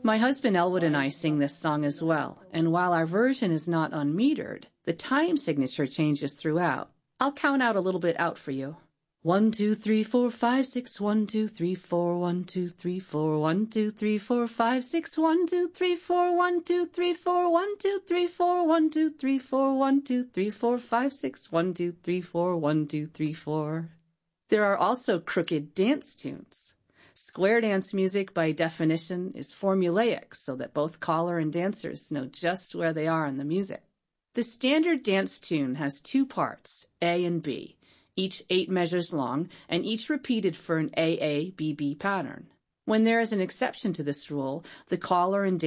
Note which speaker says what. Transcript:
Speaker 1: My husband Elwood and I sing this song as well, and while our version is not unmetered, the time signature changes throughout. I'll count out a little bit out for you. 1, 2, 3, 4, 5, 6, 1, 2, 3, 4, 1, 2, 3, 4, 1, 2, 3, 4, 5, 6, 1, 2, 3, 4, 1, 2, 3, 4, 1, 2, 3, 4, 1, 2, 3, 4, 1, 2, 3, 4, 5, 6, 1, 2, 3, 4, 1, 2, 3, 4. There are also crooked dance tunes. Square dance music, by definition, is formulaic so that both caller and dancers know just where they are in the music. The standard dance tune has two parts, A and B, each 8 measures long and each repeated for an AA-BB pattern. When there is an exception to this rule, the caller and